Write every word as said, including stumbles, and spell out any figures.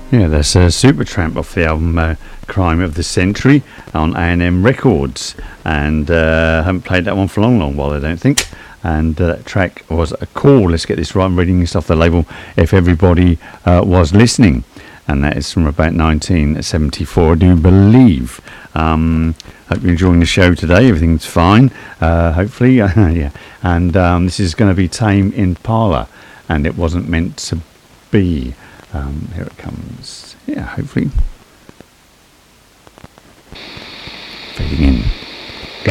Yeah, that's uh, Supertramp off the album uh, Crime of the Century on A and M Records, and uh, haven't played that one for a long, long while, I don't think. And uh, that track was a call. Let's get this right. I'm reading this off the label. If Everybody uh, Was Listening, and that is from about nineteen seventy-four, I do believe. Um, hope you're enjoying the show today. Everything's fine, uh, hopefully. Yeah. And um, this is going to be Tame Impala, and It Wasn't Meant to Be. Um, here it comes. Yeah, hopefully. Fading in.